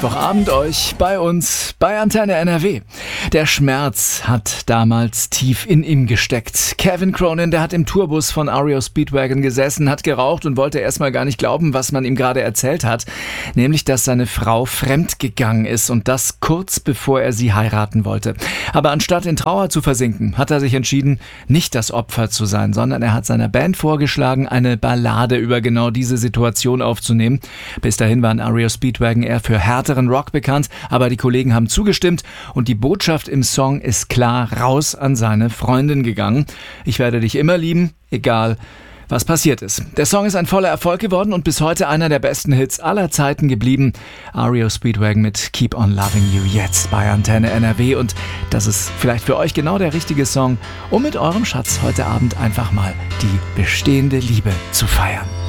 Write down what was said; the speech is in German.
Mittwochabend euch bei uns bei Antenne NRW. Der Schmerz hat damals tief in ihm gesteckt. Kevin Cronin, der hat im Tourbus von REO Speedwagon gesessen, hat geraucht und wollte erstmal gar nicht glauben, was man ihm gerade erzählt hat. Nämlich, dass seine Frau fremdgegangen ist und das kurz bevor er sie heiraten wollte. Aber anstatt in Trauer zu versinken, hat er sich entschieden, nicht das Opfer zu sein, sondern er hat seiner Band vorgeschlagen, eine Ballade über genau diese Situation aufzunehmen. Bis dahin waren REO Speedwagon eher für härteren Rock bekannt, aber die Kollegen haben zugestimmt und die Botschaft im Song ist klar raus an seine Freundin gegangen. Ich werde dich immer lieben, egal was passiert ist. Der Song ist ein voller Erfolg geworden und bis heute einer der besten Hits aller Zeiten geblieben. REO Speedwagon mit Keep on Loving You jetzt bei Antenne NRW und das ist vielleicht für euch genau der richtige Song, um mit eurem Schatz heute Abend einfach mal die bestehende Liebe zu feiern.